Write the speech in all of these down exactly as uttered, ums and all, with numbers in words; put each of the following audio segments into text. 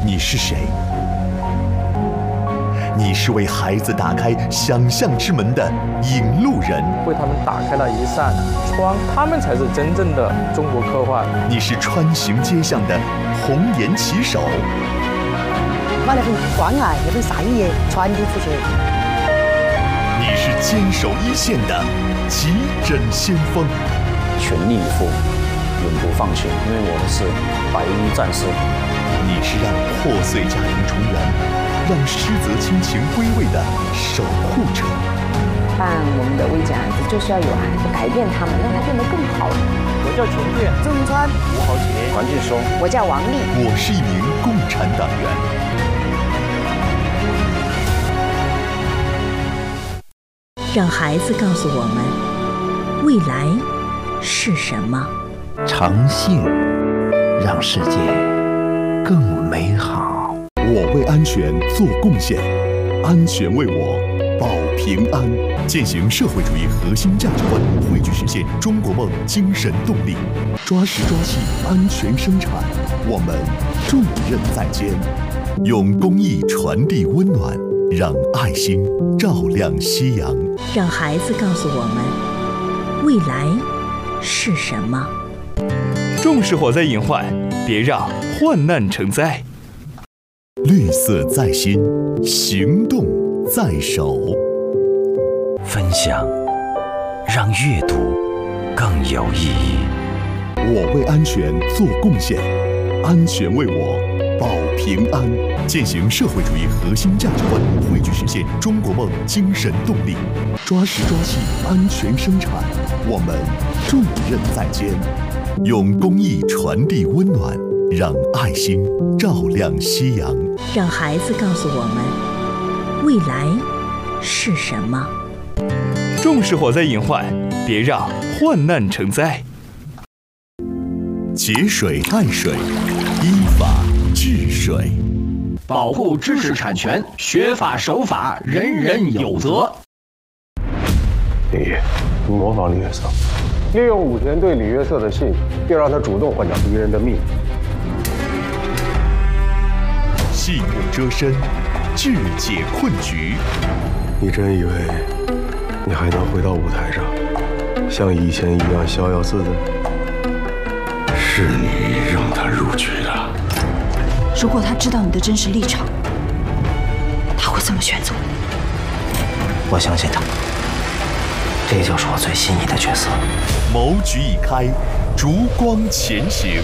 你是谁？你是为孩子打开想象之门的引路人， 为他们打开了一扇窗，他们才是真正的中国科幻。 你是穿行街巷的红颜旗手， 把那份关爱、那份善意传递出去。 你是坚守一线的急诊先锋， 全力以赴，永不放弃，因为我们是白衣战士。 你是让破碎家庭重圆，让失责亲情归位的守护者。 办我们的危急案子，就是要有孩子改变他们，让他变得更好。 我叫秦健， 郑川， 吴豪杰， 黄继松， 我叫王丽， 我是一名共产党员。 让孩子告诉我们，未来是什么？ 诚信让世界更美好。 我为安全做贡献，安全为我保平安。践行社会主义核心价值观，汇聚实现中国梦精神动力。抓实抓细，安全生产，我们重任在肩。用公益传递温暖，让爱心照亮夕阳。 让孩子告诉我们，未来是什么？ 重视火灾隐患，别让患难成灾。 绿色在心，行动在手。 分享让阅读更有意义。 我为安全做贡献，安全为我保平安。践行社会主义核心价值观，汇聚实现中国梦精神动力。抓实抓细，安全生产，我们重任在肩。用公益传递温暖，让爱心照亮夕阳。 让孩子告诉我们，未来是什么？ 重视火灾隐患，别让患难成灾。 节水爱水，依法治水。 保护知识产权，学法守法，人人有责。 李烨，你模仿李约瑟，利用武田对李约瑟的信，又让他主动换掉敌人的命。 细目遮身，智解困局。 你真以为你还能回到舞台上，像以前一样逍遥自在？ 是你让他入局的。 如果他知道你的真实立场，他会这么选择？ 我相信他，这就是我最心仪的角色。 谋局已开，烛光前行。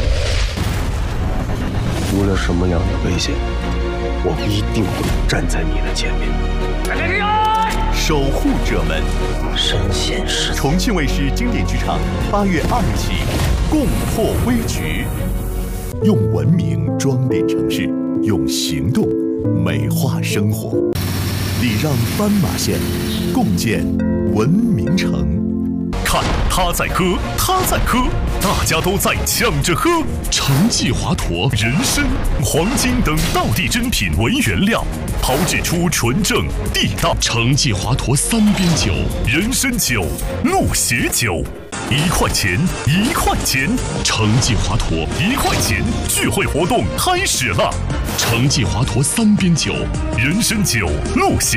无论什么样的危险，我一定会站在你的前面。 守护者们， 身先士卒。 重庆卫视经典剧场八月二日起，共破危局。用文明装点城市，用行动美化生活。礼让斑马线，共建文明城。 看他在喝，他在喝，大家都在抢着喝。成绩华佗、人参、黄金等道地珍品为原料，炮制出纯正地道。成绩华佗三边酒、人参酒、鹿血酒。一块钱，一块钱，成绩华佗一块钱聚会活动开始了。成绩华佗三边酒、人参酒、鹿血。